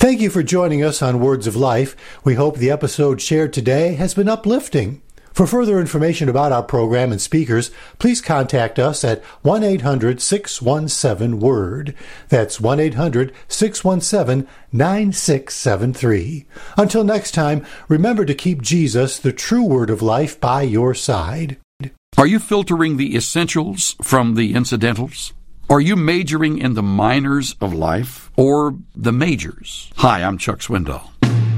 Thank you for joining us on Words of Life. We hope the episode shared today has been uplifting. For further information about our program and speakers, please contact us at 1-800-617-WORD. That's 1-800-617-9673. Until next time, remember to keep Jesus, the true Word of Life, by your side. Are you filtering the essentials from the incidentals? Are you majoring in the minors of life or the majors? Hi, I'm Chuck Swindoll.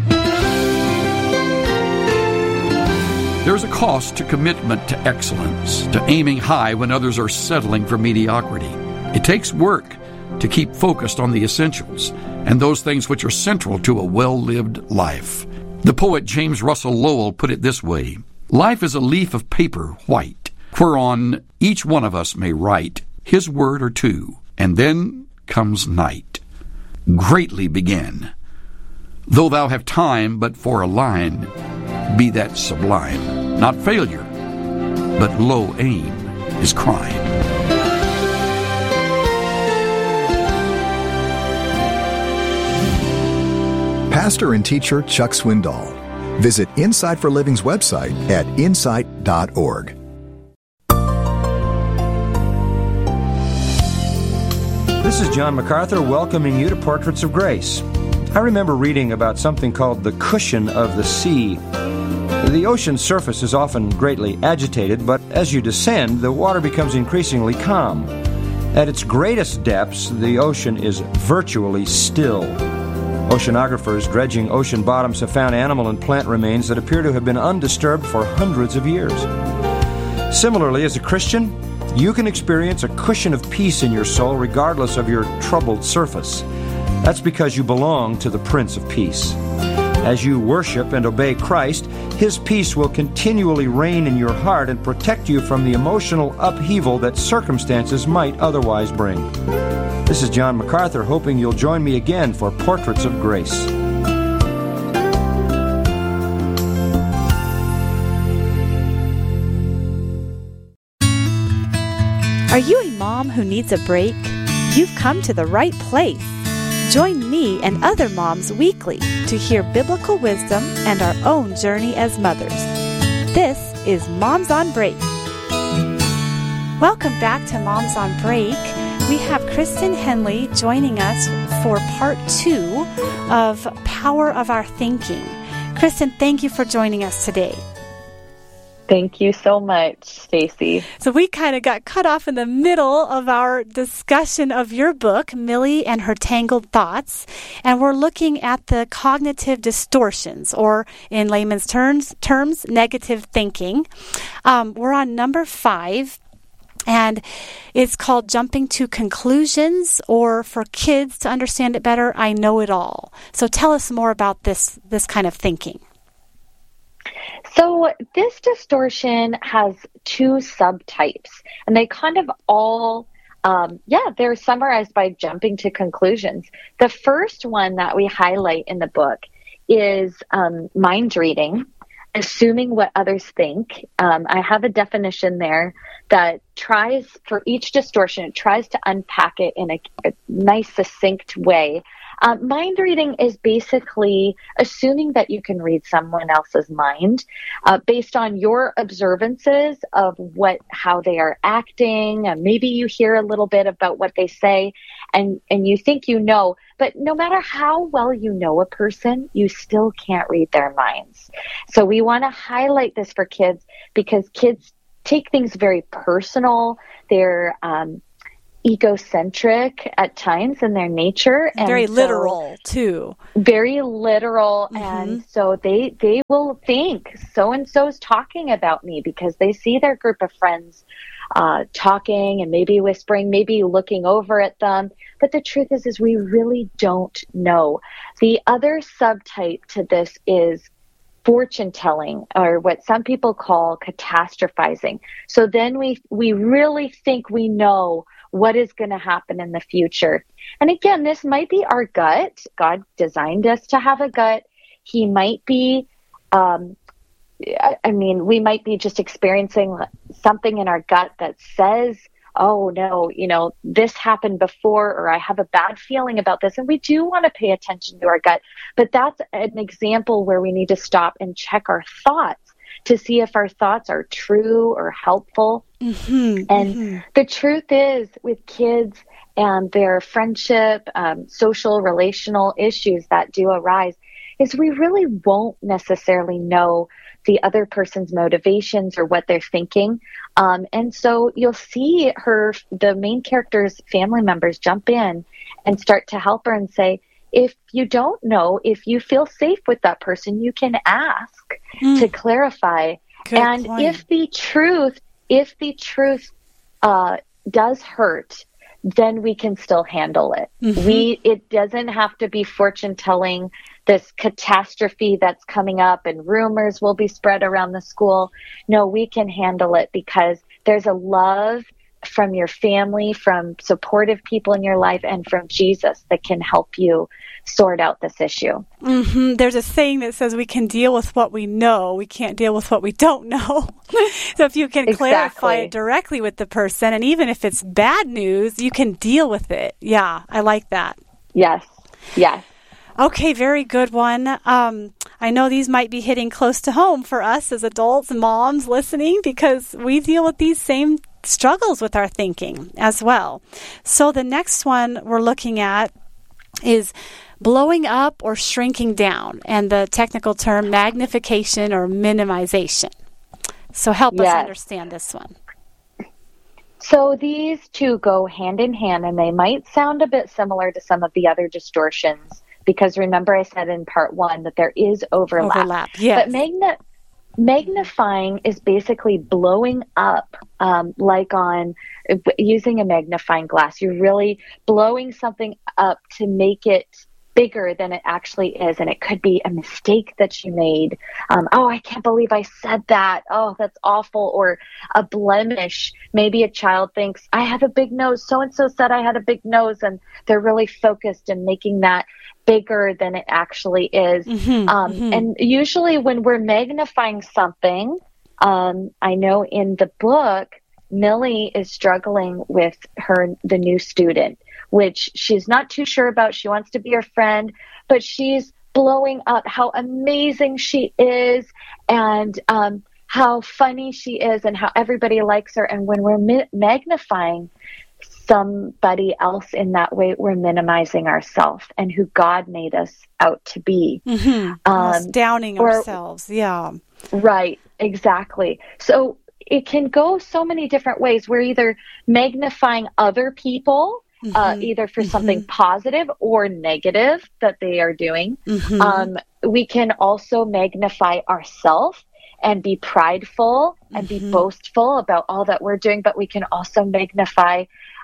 There's a cost to commitment to excellence, to aiming high when others are settling for mediocrity. It takes work to keep focused on the essentials and those things which are central to a well-lived life. The poet James Russell Lowell put it this way: life is a leaf of paper white, whereon each one of us may write his word or two, and then comes night. Greatly begin. Though thou have time but for a line, be that sublime. Not failure, but low aim is crime. Pastor and teacher Chuck Swindoll. Visit Insight for Living's website at insight.org. This is John MacArthur welcoming you to Portraits of Grace. I remember reading about something called the cushion of the sea. The ocean's surface is often greatly agitated, but as you descend, the water becomes increasingly calm. At its greatest depths, the ocean is virtually still. Oceanographers dredging ocean bottoms have found animal and plant remains that appear to have been undisturbed for hundreds of years. Similarly, as a Christian, you can experience a cushion of peace in your soul regardless of your troubled surface. That's because you belong to the Prince of Peace. As you worship and obey Christ, His peace will continually reign in your heart and protect you from the emotional upheaval that circumstances might otherwise bring. This is John MacArthur, hoping you'll join me again for Portraits of Grace. Are you a mom who needs a break? You've come to the right place. Join me and other moms weekly to hear biblical wisdom and our own journey as mothers. This is Moms on Break. Welcome back to Moms on Break. We have Kristen Henley joining us for part 2 of Power of Our Thinking. Kristen, thank you for joining us today. Thank you so much, Stacy. So we kind of got cut off in the middle of our discussion of your book, Millie and Her Tangled Thoughts, and we're looking at the cognitive distortions, or in layman's terms, negative thinking. We're on number 5, and it's called Jumping to Conclusions, or for kids to understand it better, I know it all. So tell us more about this kind of thinking. So this distortion has 2 subtypes, and they kind of all, they're summarized by jumping to conclusions. The first one that we highlight in the book is mind reading, assuming what others think. I have a definition there that tries, for each distortion, it tries to unpack it in a nice, succinct way. Mind reading is basically assuming that you can read someone else's mind based on your observances of how they are acting. Maybe you hear a little bit about what they say and you think you know, but no matter how well you know a person, you still can't read their minds. So we want to highlight this for kids because kids take things very personal. They're egocentric at times in their nature, and very literal too. Very literal, and so they will think so and so's talking about me because they see their group of friends talking and maybe whispering, maybe looking over at them. But the truth is we really don't know. The other subtype to this is fortune telling, or what some people call catastrophizing. So then we really think we know what is going to happen in the future. And again, this might be our gut. God designed us to have a gut. He might be, we might be just experiencing something in our gut that says oh no, this happened before, or I have a bad feeling about this. And we do want to pay attention to our gut, but that's an example where we need to stop and check our thoughts to see if our thoughts are true or helpful. And the truth is, with kids and their friendship, social, relational issues that do arise, is we really won't necessarily know the other person's motivations or what they're thinking. And so you'll see the main character's family members jump in and start to help her and say, if you don't know, if you feel safe with that person, you can ask to clarify. Good and point. if the truth does hurt, then we can still handle it. It doesn't have to be fortune telling, this catastrophe that's coming up and rumors will be spread around the school. No, we can handle it because there's a love from your family, from supportive people in your life, and from Jesus that can help you sort out this issue. There's a saying that says we can deal with what we know, we can't deal with what we don't know. So if you can clarify it directly with the person, and even if it's bad news, you can deal with it. Yeah, I like that. Yes. Okay, very good one. I know these might be hitting close to home for us as adults and moms listening, because we deal with these same struggles with our thinking as well. So the next one we're looking at is blowing up or shrinking down, and the technical term magnification or minimization. So help us understand this one. So these two go hand in hand, and they might sound a bit similar to some of the other distortions, because remember I said in part 1 that there is overlap. Yes. But magnifying is basically blowing up, like on using a magnifying glass. You're really blowing something up to make it bigger than it actually is. And it could be a mistake that you made. Oh, I can't believe I said that. Oh, that's awful. Or a blemish. Maybe a child thinks, I have a big nose. So-and-so said I had a big nose. And they're really focused in making that bigger than it actually is. And usually when we're magnifying something, I know in the book, Millie is struggling with the new student, which she's not too sure about. She wants to be her friend, but she's blowing up how amazing she is and how funny she is and how everybody likes her. And when we're magnifying somebody else in that way, we're minimizing ourselves and who God made us out to be. Downing ourselves. Yeah. Right. Exactly. So it can go so many different ways. We're either magnifying other people, either for something positive or negative that they are doing. We can also magnify ourselves and be prideful and be boastful about all that we're doing, but we can also magnify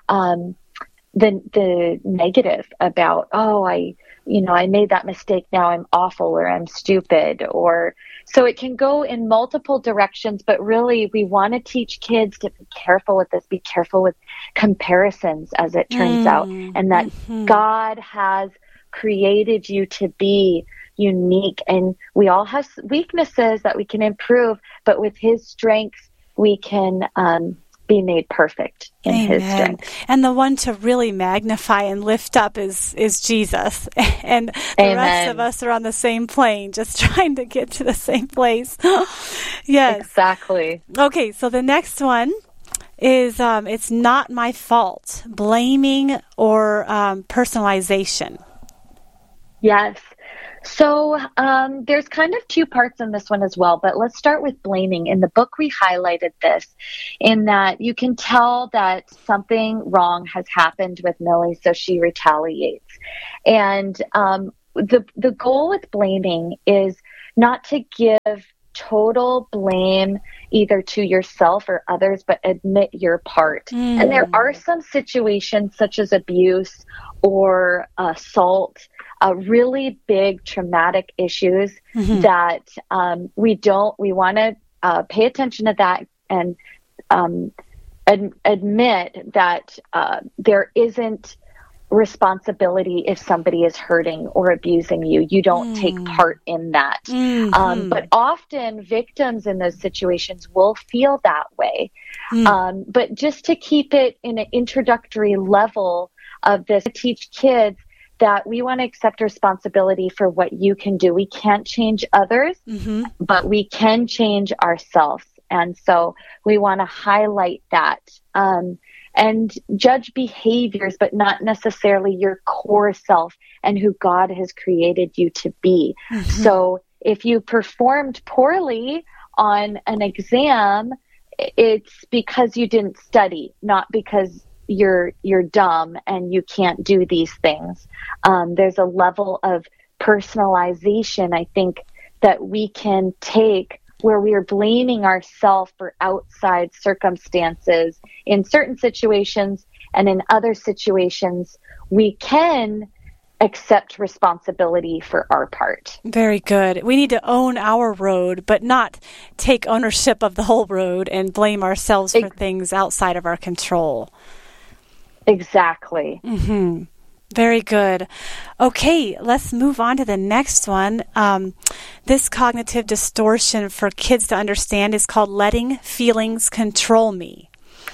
the negative about, I made that mistake, now I'm awful or I'm stupid. Or so it can go in multiple directions, but really we want to teach kids to be careful with this, be careful with comparisons, as it turns out, and that God has created you to be unique, and we all have weaknesses that we can improve, but with His strength we can be made perfect in His strength. And the one to really magnify and lift up is Jesus, and the rest of us are on the same plane, just trying to get to the same place. Yes, exactly. Okay, so the next one is it's not my fault, blaming or personalization. Yes. So there's kind of two parts in this one as well, but let's start with blaming. In the book, we highlighted this in that you can tell that something wrong has happened with Millie, so she retaliates. And the goal with blaming is not to give total blame either to yourself or others, but admit your part. And there are some situations such as abuse or assault, really big traumatic issues that we want to pay attention to that and admit that there isn't responsibility if somebody is hurting or abusing you. You don't take part in that. But often victims in those situations will feel that way. But just to keep it in an introductory level of this, teach kids that we want to accept responsibility for what you can do. We can't change others, but we can change ourselves. And so we want to highlight that. And judge behaviors, but not necessarily your core self and who God has created you to be. So if you performed poorly on an exam, it's because you didn't study, not because you're dumb and you can't do these things. There's a level of personalization, I think, that we can take where we are blaming ourselves for outside circumstances in certain situations, and in other situations, we can accept responsibility for our part. Very good. We need to own our road, but not take ownership of the whole road and blame ourselves for things outside of our control. Exactly. Very good. Okay, let's move on to the next one. This cognitive distortion for kids to understand is called letting feelings control me.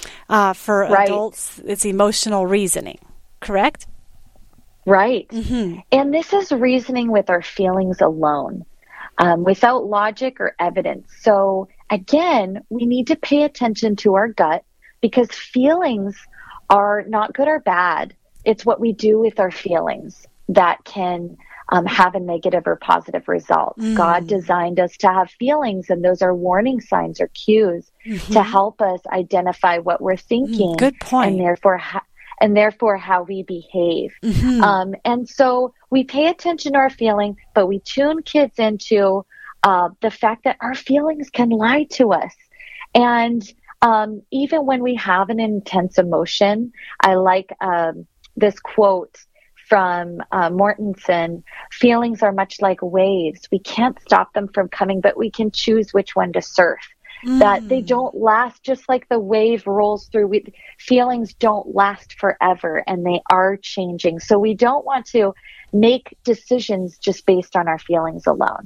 For adults, it's emotional reasoning, correct? Right. And this is reasoning with our feelings alone, without logic or evidence. So again, we need to pay attention to our gut, because feelings are not good or bad. It's what we do with our feelings that can have a negative or positive result. God designed us to have feelings, and those are warning signs or cues to help us identify what we're thinking. Good point. And therefore how we behave. And so we pay attention to our feeling, but we tune kids into the fact that our feelings can lie to us. And even when we have an intense emotion, I like this quote from Mortensen: feelings are much like waves. We can't stop them from coming, but we can choose which one to surf. That they don't last, just like the wave rolls through. Feelings don't last forever, and they are changing. So we don't want to make decisions just based on our feelings alone.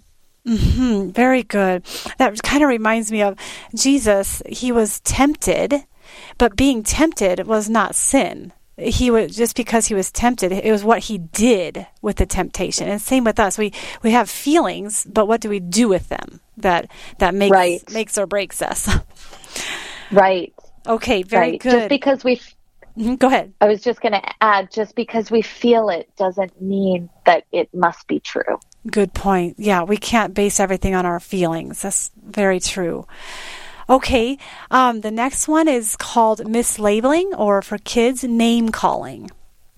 Very good. That kind of reminds me of Jesus. He was tempted, but being tempted was not sin. He was, just because he was tempted, it was what he did with the temptation. And same with us. We have feelings, but what do we do with them that makes or breaks us? Right. Okay, very good. Just because go ahead. I was just going to add, just because we feel it doesn't mean that it must be true. Good point. Yeah, we can't base everything on our feelings. That's very true. Okay, the next one is called mislabeling, or for kids, name calling.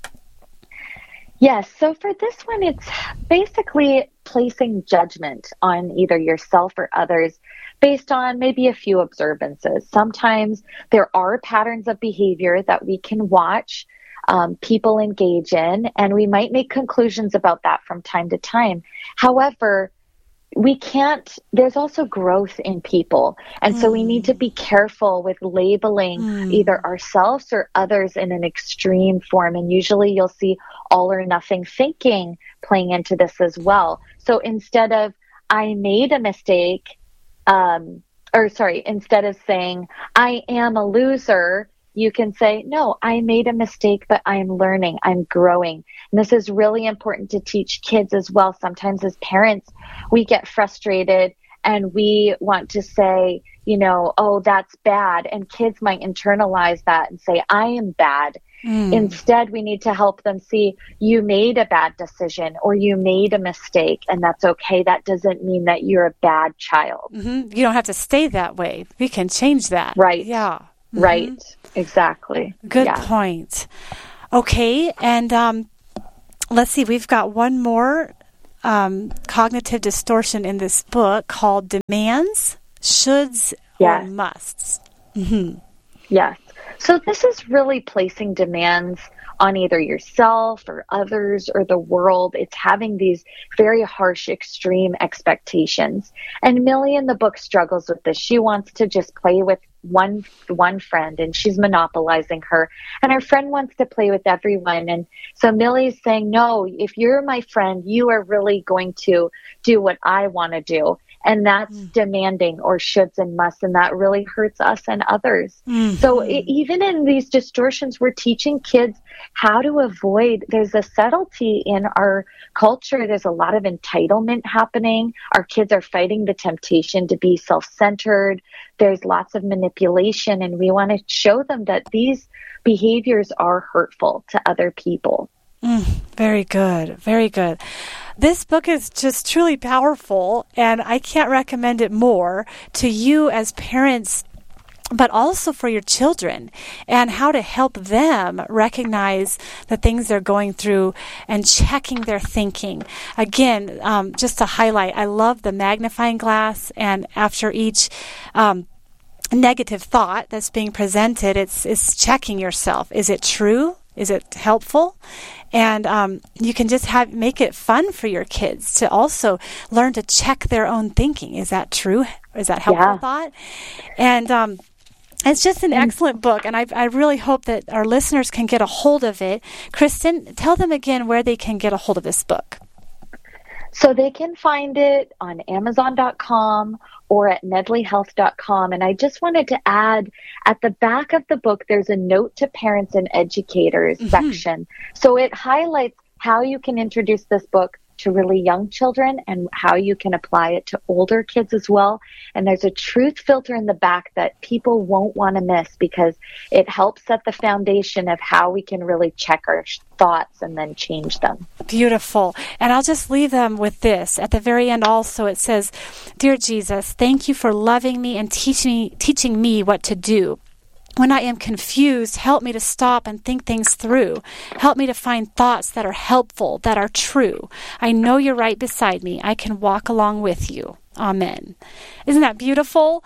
Yes, so for this one, it's basically placing judgment on either yourself or others based on maybe a few observances. Sometimes there are patterns of behavior that we can watch people engage in, and we might make conclusions about that from time to time. However, there's also growth in people. And so we need to be careful with labeling either ourselves or others in an extreme form. And usually you'll see all or nothing thinking playing into this as well. So instead of, I made a mistake, instead of saying, I am a loser, you can say, no, I made a mistake, but I'm learning, I'm growing. And this is really important to teach kids as well. Sometimes as parents, we get frustrated and we want to say, oh, that's bad. And kids might internalize that and say, I am bad. Instead, we need to help them see, you made a bad decision or you made a mistake, and that's okay. That doesn't mean that you're a bad child. You don't have to stay that way. We can change that. Right. Yeah. Right. Exactly. Good point. Okay. And let's see. We've got one more cognitive distortion in this book called demands, shoulds, or musts. Yes. So this is really placing demands on either yourself or others or the world. It's having these very harsh, extreme expectations. And Millie in the book struggles with this. She wants to just play with one friend, and she's monopolizing her. And her friend wants to play with everyone. And so Millie's saying, no, if you're my friend, you are really going to do what I want to do. And that's demanding or shoulds and musts, and that really hurts us and others. So even in these distortions, we're teaching kids how to avoid. There's a subtlety in our culture. There's a lot of entitlement happening. Our kids are fighting the temptation to be self-centered. There's lots of manipulation, and we want to show them that these behaviors are hurtful to other people. Very good. Very good. This book is just truly powerful, and I can't recommend it more to you as parents, but also for your children, and how to help them recognize the things they're going through and checking their thinking. Again, just to highlight, I love the magnifying glass, and after each negative thought that's being presented, it's checking yourself. Is it true? Is it helpful? And you can just make it fun for your kids to also learn to check their own thinking. Is that true? Is that helpful thought? And it's just an excellent book, and I really hope that our listeners can get a hold of it. Kristen, tell them again where they can get a hold of this book. So they can find it on Amazon.com or at NedleyHealth.com. And I just wanted to add, at the back of the book, there's a note to parents and educators section. So it highlights how you can introduce this book to really young children and how you can apply it to older kids as well. And there's a truth filter in the back that people won't want to miss, because it helps set the foundation of how we can really check our thoughts and then change them. Beautiful. And I'll just leave them with this. At the very end also, it says, "Dear Jesus, thank you for loving me and teaching me what to do. When I am confused, help me to stop and think things through. Help me to find thoughts that are helpful, that are true. I know you're right beside me. I can walk along with you. Amen." Isn't that beautiful?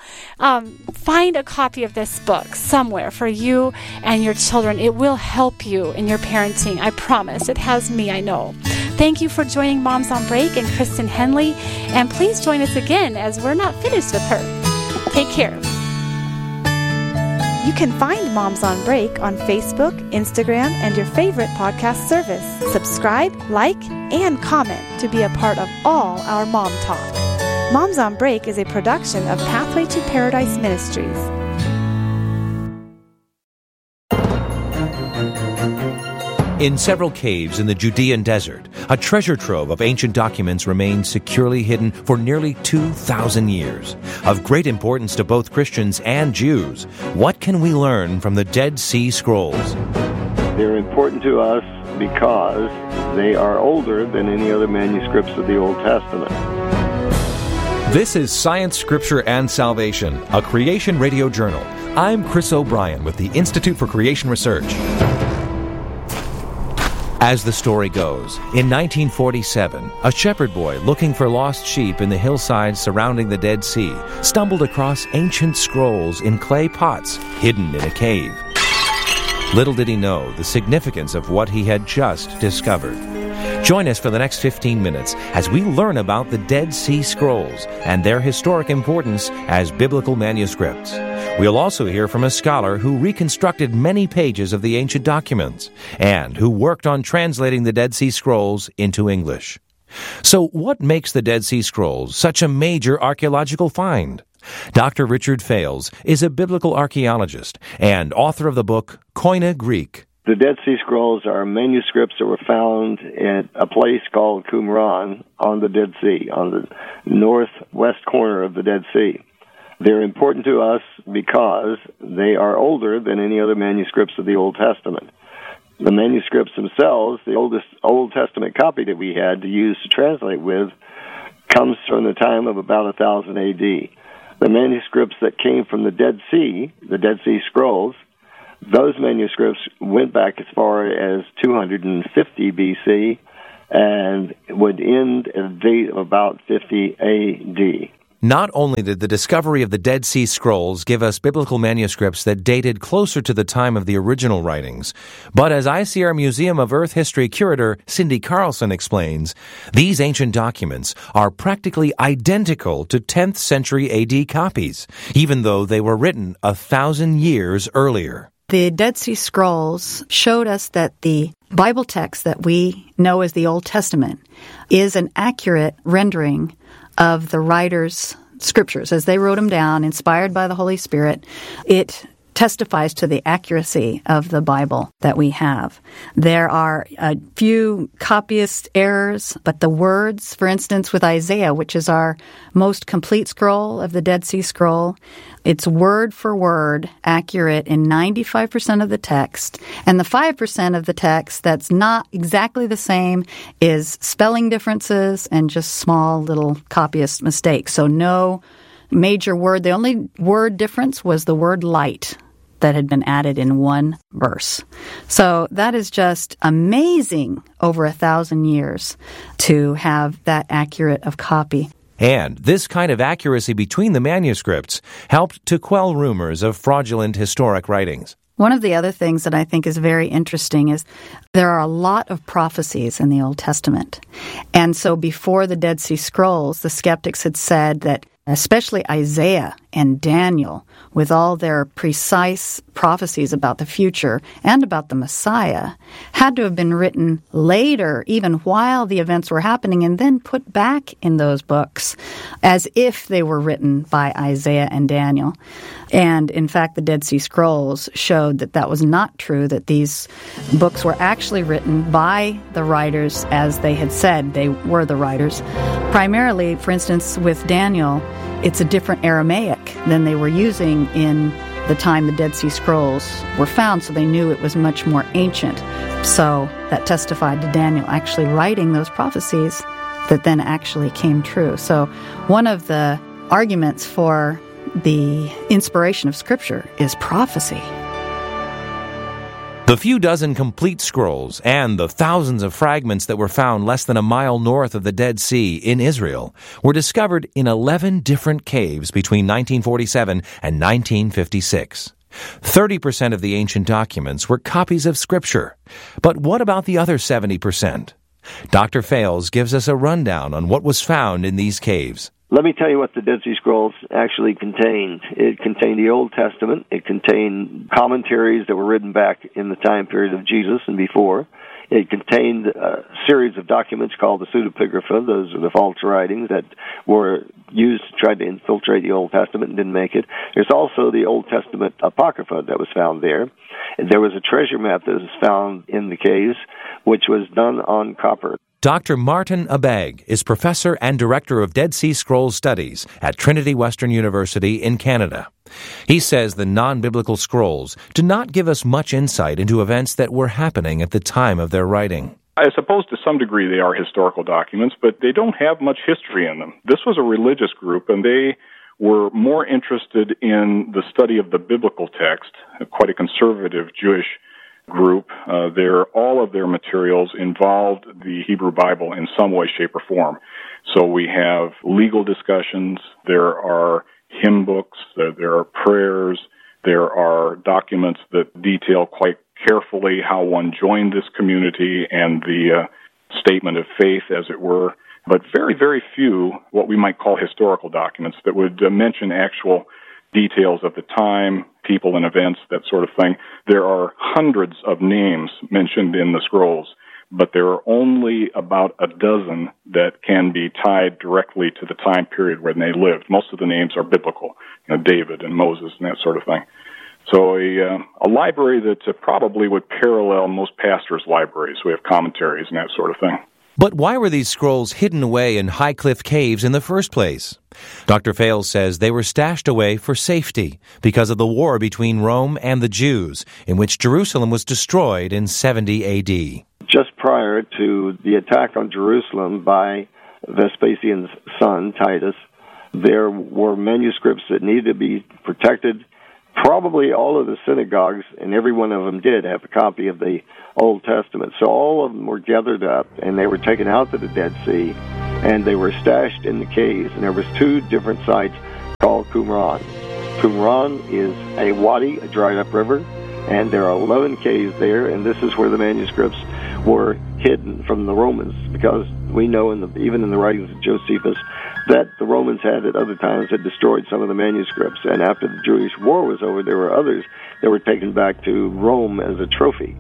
Find a copy of this book somewhere for you and your children. It will help you in your parenting. I promise. It has me, I know. Thank you for joining Moms on Break and Kristen Henley. And please join us again, as we're not finished with her. Take care. You can find Moms on Break on Facebook, Instagram, and your favorite podcast service. Subscribe, like, and comment to be a part of all our Mom Talk. Moms on Break is a production of Pathway to Paradise Ministries. In several caves in the Judean desert, a treasure trove of ancient documents remains securely hidden for nearly 2,000 years. Of great importance to both Christians and Jews, what can we learn from the Dead Sea Scrolls? They're important to us because they are older than any other manuscripts of the Old Testament. This is Science, Scripture, and Salvation, a Creation Radio Journal. I'm Chris O'Brien with the Institute for Creation Research. As the story goes, in 1947, a shepherd boy looking for lost sheep in the hillsides surrounding the Dead Sea stumbled across ancient scrolls in clay pots hidden in a cave. Little did he know the significance of what he had just discovered. Join us for the next 15 minutes as we learn about the Dead Sea Scrolls and their historic importance as biblical manuscripts. We'll also hear from a scholar who reconstructed many pages of the ancient documents and who worked on translating the Dead Sea Scrolls into English. So what makes the Dead Sea Scrolls such a major archaeological find? Dr. Richard Fales is a biblical archaeologist and author of the book Koine Greek. The Dead Sea Scrolls are manuscripts that were found at a place called Qumran on the Dead Sea, on the northwest corner of the Dead Sea. They're important to us because they are older than any other manuscripts of the Old Testament. The manuscripts themselves, the oldest Old Testament copy that we had to use to translate with, comes from the time of about 1000 A.D. The manuscripts that came from the Dead Sea Scrolls, those manuscripts went back as far as 250 B.C. and would end at a date of about 50 A.D. Not only did the discovery of the Dead Sea Scrolls give us biblical manuscripts that dated closer to the time of the original writings, but as ICR Museum of Earth History curator Cindy Carlson explains, these ancient documents are practically identical to 10th century AD copies, even though they were written 1,000 years earlier. The Dead Sea Scrolls showed us that the Bible text that we know as the Old Testament is an accurate rendering of the writers' scriptures. As they wrote them down, inspired by the Holy Spirit, it testifies to the accuracy of the Bible that we have. There are a few copyist errors, but the words, for instance, with Isaiah, which is our most complete scroll of the Dead Sea Scroll, it's word for word accurate in 95% of the text. And the 5% of the text that's not exactly the same is spelling differences and just small little copyist mistakes. So no major word. The only word difference was the word light that had been added in one verse. So that is just amazing over 1,000 years to have that accurate of copy. And this kind of accuracy between the manuscripts helped to quell rumors of fraudulent historic writings. One of the other things that I think is very interesting is there are a lot of prophecies in the Old Testament. And so before the Dead Sea Scrolls, the skeptics had said that especially Isaiah and Daniel, with all their precise prophecies about the future and about the Messiah, had to have been written later, even while the events were happening, and then put back in those books as if they were written by Isaiah and Daniel. And in fact, the Dead Sea Scrolls showed that that was not true, that these books were actually written by the writers as they had said they were the writers. Primarily, for instance, with Daniel, it's a different Aramaic than they were using in the time the Dead Sea Scrolls were found, so they knew it was much more ancient. So that testified to Daniel actually writing those prophecies that then actually came true. So one of the arguments for the inspiration of Scripture is prophecy. The few dozen complete scrolls and the thousands of fragments that were found less than a mile north of the Dead Sea in Israel were discovered in 11 different caves between 1947 and 1956. 30% of the ancient documents were copies of Scripture. But what about the other 70%? Dr. Fales gives us a rundown on what was found in these caves. Let me tell you what the Dead Sea Scrolls actually contained. It contained the Old Testament. It contained commentaries that were written back in the time period of Jesus and before. It contained a series of documents called the pseudepigrapha. Those are the false writings that were used to try to infiltrate the Old Testament and didn't make it. There's also the Old Testament Apocrypha that was found there. There was a treasure map that was found in the caves, which was done on copper. Dr. Martin Abegg is professor and director of Dead Sea Scrolls Studies at Trinity Western University in Canada. He says the non-biblical scrolls do not give us much insight into events that were happening at the time of their writing. I suppose to some degree they are historical documents, but they don't have much history in them. This was a religious group, and they were more interested in the study of the biblical text, quite a conservative Jewish group. All of their materials involved the Hebrew Bible in some way, shape, or form. So we have legal discussions, there are hymn books, there are prayers, there are documents that detail quite carefully how one joined this community and the statement of faith, as it were, but very, very few what we might call historical documents that would mention actual details of the time, people and events, that sort of thing. There are hundreds of names mentioned in the scrolls, but there are only about a dozen that can be tied directly to the time period when they lived. Most of the names are biblical, David and Moses and that sort of thing. So a library that probably would parallel most pastors' libraries. We have commentaries and that sort of thing. But why were these scrolls hidden away in high cliff caves in the first place? Dr. Fales says they were stashed away for safety because of the war between Rome and the Jews, in which Jerusalem was destroyed in 70 A.D. Just prior to the attack on Jerusalem by Vespasian's son, Titus, there were manuscripts that needed to be protected. Probably all of the synagogues, and every one of them did, have a copy of the Old Testament. So all of them were gathered up, and they were taken out to the Dead Sea. and they were stashed in the caves. And there was 2 different sites called Qumran. Qumran is a wadi, a dried-up river, and there are 11 caves there, and this is where the manuscripts were hidden from the Romans, because we know even in the writings of Josephus that the Romans had at other times had destroyed some of the manuscripts, and after the Jewish war was over, there were others that were taken back to Rome as a trophy.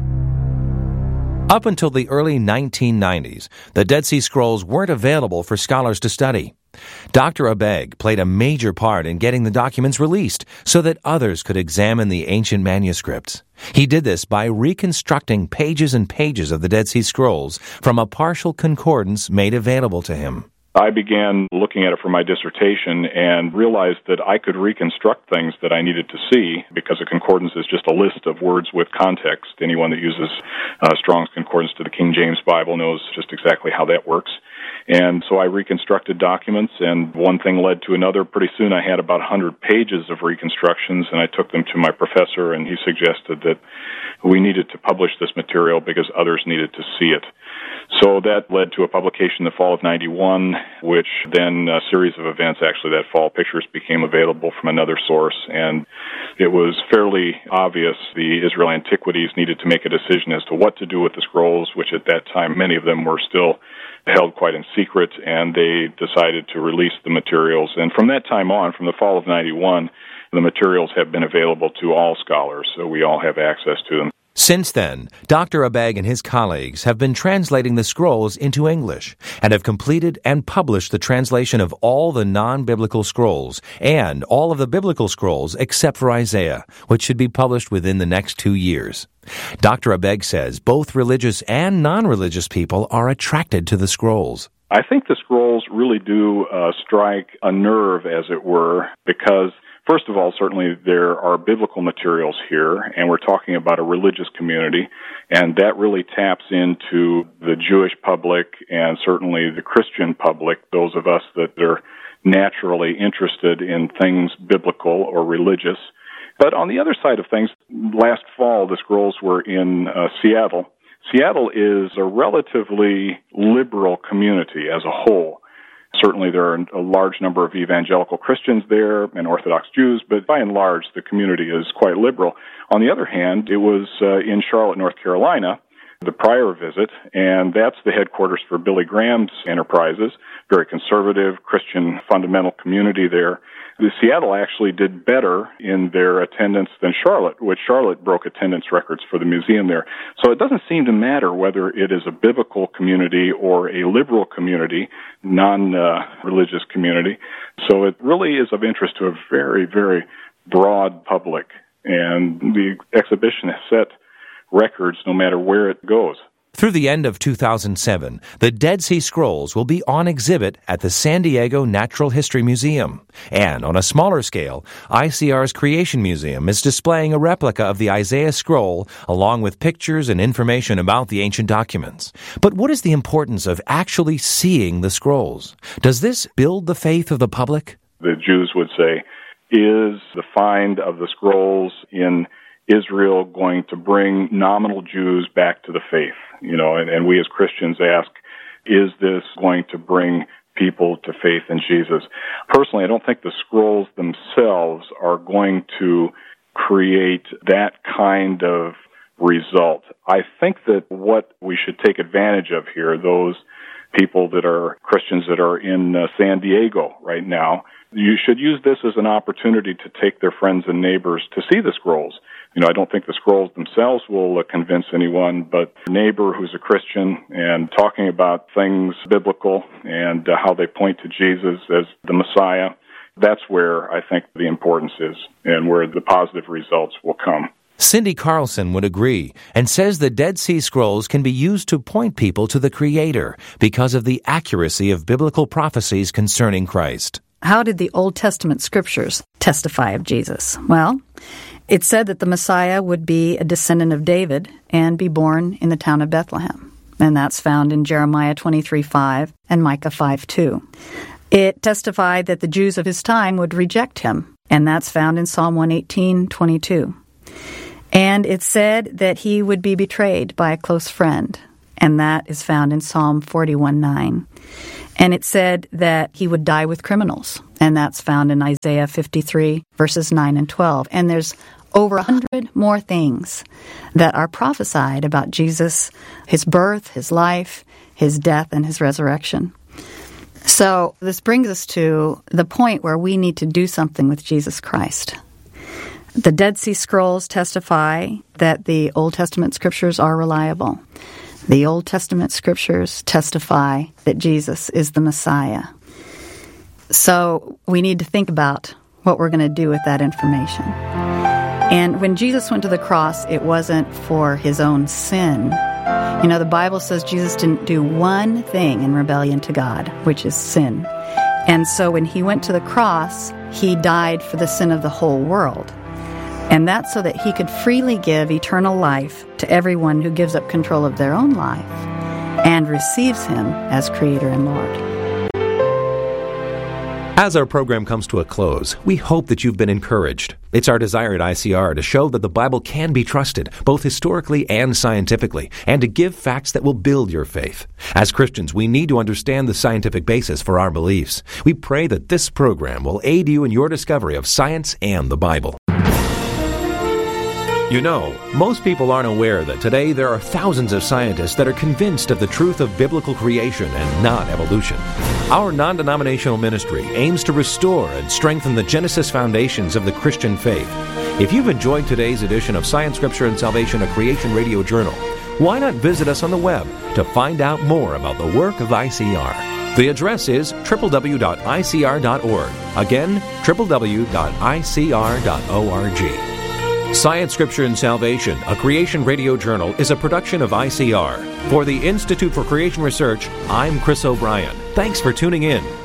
Up until the early 1990s, the Dead Sea Scrolls weren't available for scholars to study. Dr. Abegg played a major part in getting the documents released so that others could examine the ancient manuscripts. He did this by reconstructing pages and pages of the Dead Sea Scrolls from a partial concordance made available to him. I began looking at it for my dissertation and realized that I could reconstruct things that I needed to see, because a concordance is just a list of words with context. Anyone that uses Strong's Concordance to the King James Bible knows just exactly how that works. And so I reconstructed documents, and one thing led to another. Pretty soon I had about 100 pages of reconstructions, and I took them to my professor, and he suggested that we needed to publish this material because others needed to see it. So that led to a publication in the fall of 91, which then a series of events actually that fall. Pictures became available from another source, and it was fairly obvious the Israel Antiquities needed to make a decision as to what to do with the scrolls, which at that time many of them were still held quite in secret, and they decided to release the materials. And from that time on, from the fall of 91, the materials have been available to all scholars, so we all have access to them. Since then, Dr. Abegg and his colleagues have been translating the scrolls into English and have completed and published the translation of all the non-biblical scrolls and all of the biblical scrolls except for Isaiah, which should be published within the next 2 years. Dr. Abegg says both religious and non-religious people are attracted to the scrolls. I think the scrolls really do strike a nerve, as it were, because first of all, certainly there are biblical materials here, and we're talking about a religious community, and that really taps into the Jewish public and certainly the Christian public, those of us that are naturally interested in things biblical or religious. But on the other side of things, last fall the scrolls were in Seattle. Seattle is a relatively liberal community as a whole. Certainly there are a large number of evangelical Christians there and Orthodox Jews, but by and large the community is quite liberal. On the other hand, it was in Charlotte, North Carolina, the prior visit, and that's the headquarters for Billy Graham's enterprises, very conservative Christian fundamental community there. The Seattle actually did better in their attendance than Charlotte, which Charlotte broke attendance records for the museum there. So it doesn't seem to matter whether it is a biblical community or a liberal community, non-religious community. So it really is of interest to a very, very broad public. And the exhibition has set records no matter where it goes. Through the end of 2007, the Dead Sea Scrolls will be on exhibit at the San Diego Natural History Museum. And on a smaller scale, ICR's Creation Museum is displaying a replica of the Isaiah scroll along with pictures and information about the ancient documents. But what is the importance of actually seeing the scrolls? Does this build the faith of the public? The Jews would say, is the find of the scrolls in Israel going to bring nominal Jews back to the faith? And we as Christians ask, is this going to bring people to faith in Jesus? Personally, I don't think the scrolls themselves are going to create that kind of result. I think that what we should take advantage of here, those people that are Christians that are in San Diego right now, you should use this as an opportunity to take their friends and neighbors to see the scrolls. I don't think the scrolls themselves will convince anyone, but a neighbor who's a Christian and talking about things biblical and how they point to Jesus as the Messiah, that's where I think the importance is and where the positive results will come. Cindy Carlson would agree and says the Dead Sea Scrolls can be used to point people to the Creator because of the accuracy of biblical prophecies concerning Christ. How did the Old Testament scriptures testify of Jesus? Well, it said that the Messiah would be a descendant of David and be born in the town of Bethlehem. And that's found in Jeremiah 23:5 and Micah 5:2. It testified that the Jews of his time would reject him, and that's found in Psalm 118:22. And it said that he would be betrayed by a close friend, and that is found in Psalm 41:9. And it said that he would die with criminals. And that's found in Isaiah 53, verses 9 and 12. And there's over 100 more things that are prophesied about Jesus, his birth, his life, his death, and his resurrection. So this brings us to the point where we need to do something with Jesus Christ. The Dead Sea Scrolls testify that the Old Testament scriptures are reliable. The Old Testament scriptures testify that Jesus is the Messiah. So we need to think about what we're going to do with that information. And when Jesus went to the cross, it wasn't for his own sin. You know, the Bible says Jesus didn't do one thing in rebellion to God, which is sin. And so when he went to the cross, he died for the sin of the whole world. And that's so that he could freely give eternal life to everyone who gives up control of their own life and receives him as Creator and Lord. As our program comes to a close, we hope that you've been encouraged. It's our desire at ICR to show that the Bible can be trusted, both historically and scientifically, and to give facts that will build your faith. As Christians, we need to understand the scientific basis for our beliefs. We pray that this program will aid you in your discovery of science and the Bible. You know, most people aren't aware that today there are thousands of scientists that are convinced of the truth of biblical creation and not evolution. Our non-denominational ministry aims to restore and strengthen the Genesis foundations of the Christian faith. If you've enjoyed today's edition of Science, Scripture, and Salvation, a Creation Radio Journal, why not visit us on the web to find out more about the work of ICR? The address is www.icr.org. Again, www.icr.org. Science, Scripture, and Salvation, a Creation Radio Journal, is a production of ICR. For the Institute for Creation Research, I'm Chris O'Brien. Thanks for tuning in.